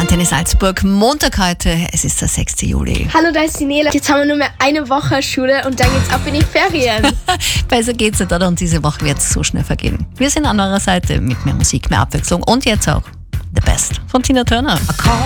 Antenne Salzburg, Montag heute, es ist der 6. Juli. Hallo, da ist die Nele. Jetzt haben wir nur mehr eine Woche Schule und dann geht's ab in die Ferien. Besser geht's nicht, oder? Und diese Woche wird es so schnell vergehen. Wir sind an eurer Seite mit mehr Musik, mehr Abwechslung und jetzt auch The Best von Tina Turner.